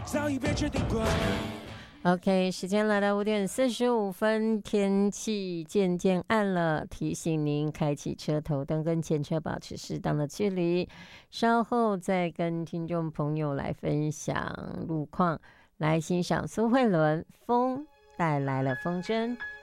早已被决定过。 OK， 时间来到5:45，天气渐渐暗了，提醒您开启车头灯跟前车保持适当的距离。稍后再跟听众朋友来分享路况，来欣赏苏慧伦《风带来了风筝》。